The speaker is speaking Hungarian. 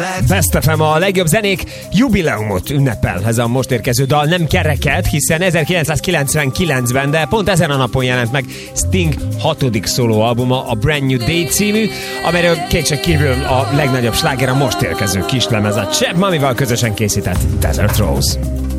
Best FM, a legjobb zenék jubileumot ünnepel. Ez a most érkező dal nem kereked, hiszen 1999-ben, de pont ezen a napon jelent meg Sting 6. szólóalbuma, a Brand New Day című, amelyről kétség kívül a legnagyobb sláger a most érkező kislemez, a Chap Mamival közösen készített Desert Rose.